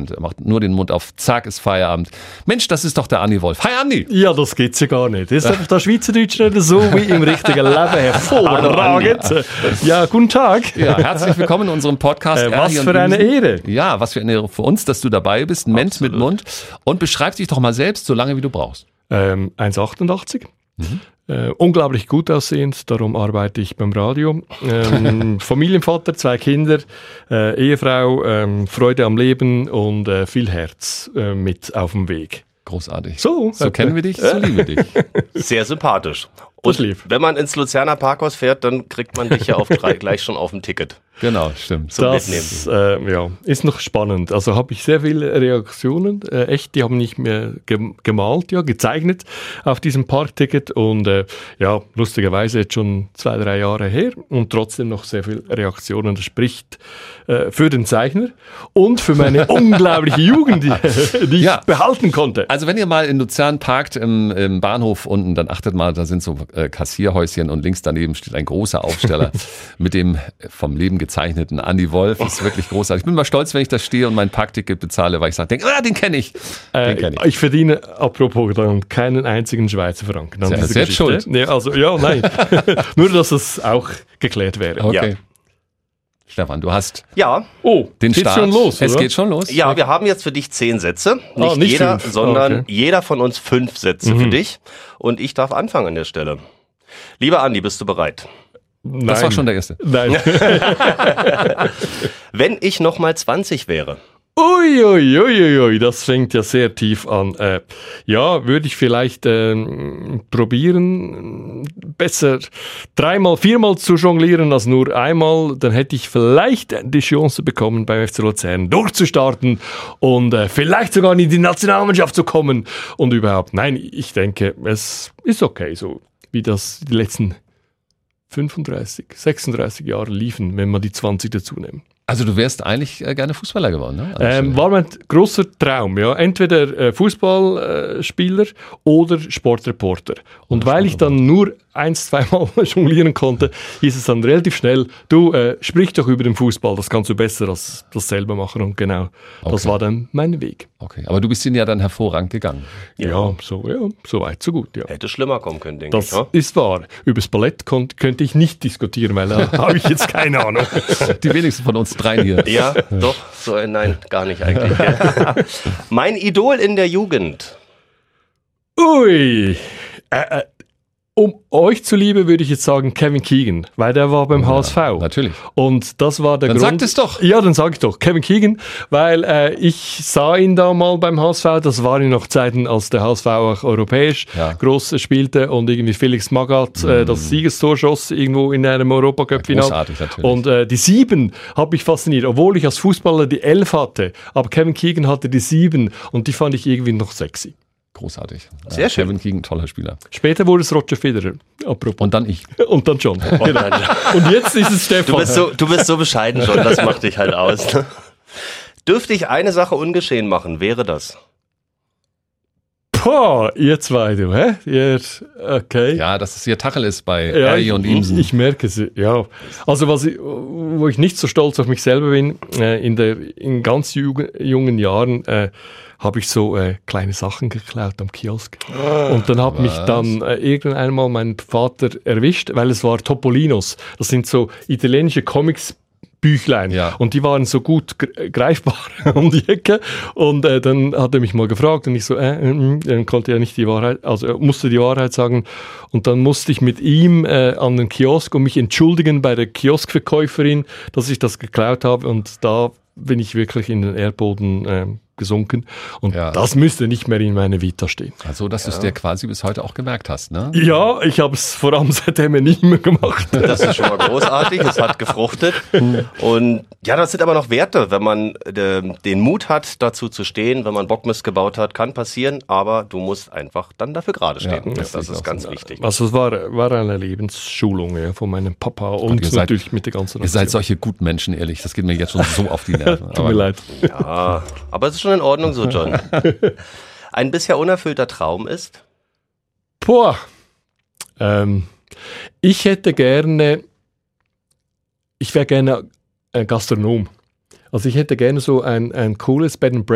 und er macht nur den Mund auf, zack, ist Feierabend. Mensch, das ist doch der Andi Wolf. Hi Andi! Ja, das gibt's ja gar nicht. Das ist einfach der Schweizerdeutsch nicht so wie im richtigen Leben. Hervorragend. Ja, guten Tag. Ja, herzlich willkommen in unserem Podcast. Was für eine Ehre. Ja, was für eine Ehre für uns, dass du dabei bist. Mensch mit Mund. Und beschreib dich doch mal selbst, so lange wie du brauchst. 1,88. Unglaublich gut aussehend, darum arbeite ich beim Radio. Familienvater, 2 Kinder, Ehefrau, Freude am Leben und viel Herz mit auf dem Weg. Großartig. So kennen wir dich, so lieben wir dich. Sehr sympathisch. Und wenn man ins Luzerner Parkhaus fährt, dann kriegt man dich ja auf 3 gleich schon auf dem Ticket. Genau, stimmt. Zum das ist noch spannend. Also habe ich sehr viele Reaktionen. Echt, die haben nicht mehr gemalt, gezeichnet auf diesem Parkticket. Und lustigerweise jetzt schon 2-3 Jahre her und trotzdem noch sehr viele Reaktionen. Das spricht für den Zeichner und für meine unglaubliche Jugend, die ich behalten konnte. Also wenn ihr mal in Luzern parkt, im Bahnhof unten, dann achtet mal, da sind so Kassierhäuschen und links daneben steht ein großer Aufsteller mit dem vom Leben gezeichneten Andi Wolf. Das ist wirklich großartig. Ich bin mal stolz, wenn ich da stehe und mein Parkticket bezahle, weil ich sage, den kenne ich. Ich verdiene, apropos, dann keinen einzigen Schweizer Franken. Das ist selbst schuld. Nee, nein. Nur, dass es auch geklärt wäre. Okay. Ja. Stefan, du hast den Start. Schon los, es oder? geht schon los. Ja, wir haben jetzt für dich 10 Sätze. Nicht jeder, 5. sondern jeder von uns 5 Sätze für dich. Und ich darf anfangen an der Stelle. Lieber Andi, bist du bereit? Nein. Das war schon der erste. Nein. Wenn ich nochmal 20 wäre. Uiuiuiui, das fängt ja sehr tief an. Würde ich vielleicht probieren, besser 3-4 zu jonglieren als nur einmal. Dann hätte ich vielleicht die Chance bekommen, beim FC Luzern durchzustarten und vielleicht sogar in die Nationalmannschaft zu kommen. Und überhaupt, nein, ich denke, es ist okay, so wie das die letzten 36 Jahre liefen, wenn wir die 20 dazu nehmen. Also du wärst eigentlich gerne Fußballer geworden, ne? War mein großer Traum, ja. Entweder Fußballspieler oder Sportreporter. Und weil ich dann nur 1-2 Mal jonglieren konnte, hieß es dann relativ schnell, du, sprich doch über den Fußball, das kannst du besser als das selber machen. Und genau, das war dann mein Weg. Okay, aber du bist ihn ja dann hervorragend gegangen. Ja, so weit, so gut, ja. Hätte schlimmer kommen können, denke ich. Das ist wahr. Übers Ballett könnte ich nicht diskutieren, weil da habe ich jetzt keine Ahnung. Die wenigsten von uns 3 hier. Ja, doch. Nein, gar nicht eigentlich. Mein Idol in der Jugend. Ui. Um euch zuliebe würde ich jetzt sagen Kevin Keegan, weil der war beim HSV. Natürlich. Und das war der Grund. Dann sag es doch. Ja, dann sag ich doch. Kevin Keegan, weil ich sah ihn da mal beim HSV. Das waren noch Zeiten, als der HSV auch europäisch groß spielte und irgendwie Felix Magath das Siegestor schoss irgendwo in einem Europacup-Final. Großartig, natürlich. Und die 7 hat mich fasziniert, obwohl ich als Fußballer die 11 hatte. Aber Kevin Keegan hatte die 7 und die fand ich irgendwie noch sexy. Großartig. Sehr schön. Kevin Keegan, toller Spieler. Später wurde es Roger Federer. Apropos. Und dann ich. Und dann John. Genau. Und jetzt ist es Stefan. Du bist so bescheiden schon, das macht dich halt aus. Ne? Dürfte ich eine Sache ungeschehen machen, wäre das? Ihr zwei, du, hä? Okay. Ja, dass es hier Tacheles bei Harry und Imsen. Ich merke es, ja. Also wo ich nicht so stolz auf mich selber bin, in ganz jungen Jahren habe ich so kleine Sachen geklaut am Kiosk. Und dann hat mich dann irgendwann einmal mein Vater erwischt, weil es war Topolinos. Das sind so italienische Comics-Büchlein. Ja. Und die waren so gut greifbar um die Ecke. Und dann hat er mich mal gefragt und ich so, dann konnte er nicht die Wahrheit, also musste die Wahrheit sagen. Und dann musste ich mit ihm an den Kiosk und mich entschuldigen bei der Kioskverkäuferin, dass ich das geklaut habe. Und da bin ich wirklich in den Erdboden gesunken. Und das müsste nicht mehr in meiner Vita stehen. Also, dass du es dir quasi bis heute auch gemerkt hast, ne? Ja, ich habe es vor allem seitdem nicht mehr gemacht. Das ist schon mal großartig, es hat gefruchtet. Und ja, das sind aber noch Werte, wenn man den Mut hat, dazu zu stehen, wenn man Bockmist gebaut hat, kann passieren, aber du musst einfach dann dafür gerade stehen. Ja, das ist ganz wichtig. Also es war eine Lebensschulung von meinem Papa und natürlich mit der ganzen Nation. Ihr seid solche guten Menschen, ehrlich. Das geht mir jetzt schon so auf die Nerven. Tut mir leid. Ja, aber es ist schon in Ordnung so, John. Ein bisher unerfüllter Traum ist? Ich wäre gerne Gastronom. Also ich hätte gerne so ein cooles Bed and